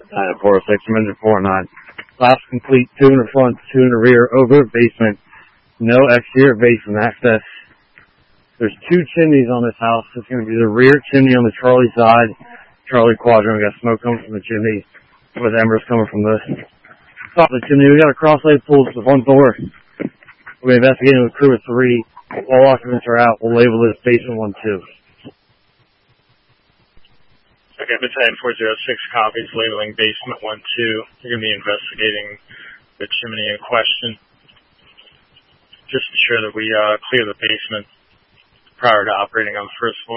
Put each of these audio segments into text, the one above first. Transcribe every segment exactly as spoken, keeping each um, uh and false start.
Nine four oh six from engine four oh nine. Last complete, two in the front, two in the rear, over basement. No exterior basement access. There's two chimneys on this house. It's going to be the rear chimney on the Charlie side. Charlie quadrant. We got smoke coming from the chimney with embers coming from the top of the chimney. We got a cross-lay pull to the front door. We're investigating with crew of three. All occupants are out. We'll label this basement one two. Okay, Battalion four oh six copies, labeling basement one two. You're going to be investigating the chimney in question. Just ensure that we uh, clear the basement prior to operating on the first floor.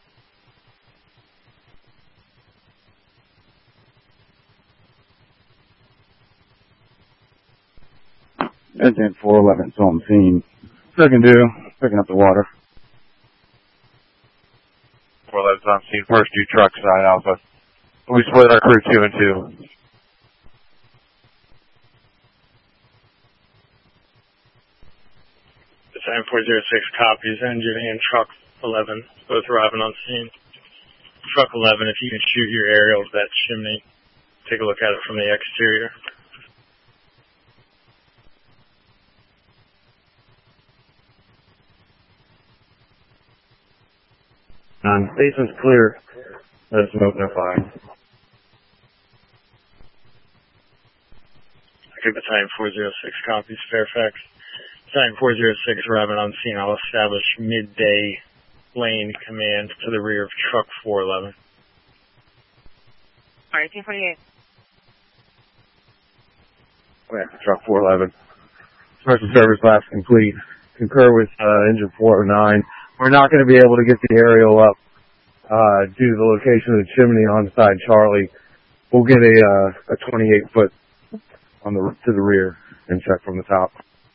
Engine four eleven, so on scene. Second due, picking up the water. four eleven's on scene, first due truck side Alpha. We split our crew two and two. Battalion four oh six copies, engine and truck eleven, both arriving on scene. Truck eleven, if you can shoot your aerial of that chimney, take a look at it from the exterior. Um, basement's clear. No smoke, no fire. Okay, Battalion four oh six copies, Fairfax. Battalion four oh six arriving on scene. I'll establish midday lane command to the rear of truck four eleven. Alright, Team forty-eight. Yeah, truck four eleven. Special service last complete. Concur with uh, engine four oh nine. We're not going to be able to get the aerial up uh, due to the location of the chimney on side Charlie. We'll get a uh, a twenty-eight foot on the to the rear and check from the top.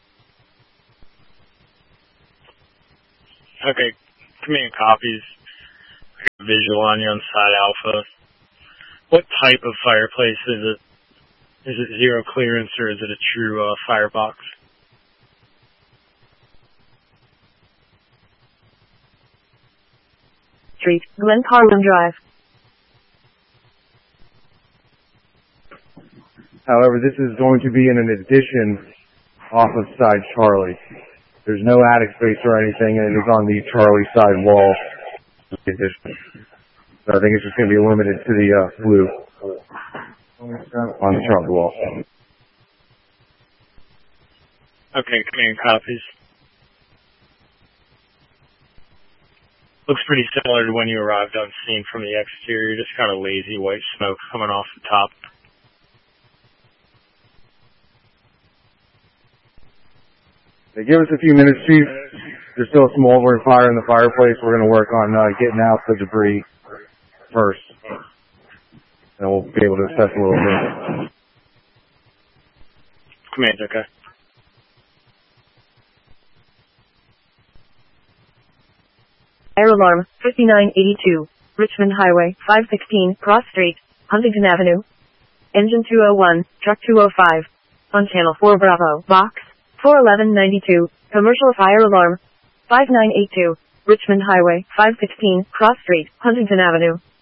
Okay, command copies. I got a visual on you on side Alpha. What type of fireplace is it? Is it zero clearance or is it a true uh, firebox? Street, Glen Carlin Drive. However, this is going to be in an addition off of side Charlie. There's no attic space or anything, and it is on the Charlie side wall. So I think it's just going to be limited to the uh, blue on the Charlie wall. Okay, command copies. Looks pretty similar to when you arrived on scene from the exterior, just kind of lazy white smoke coming off the top. They give us a few minutes, Chief. There's still some smoldering fire in the fireplace. We're going to work on uh, getting out the debris first. And we'll be able to assess a little bit. Command, okay. Air alarm, fifty-nine eighty-two, Richmond Highway, five sixteen, Cross Street, Huntington Avenue. Engine two oh one, truck two oh five. On channel four Bravo, box, four eleven ninety-two, commercial fire alarm, five nine eight two, Richmond Highway, five sixteen, Cross Street, Huntington Avenue.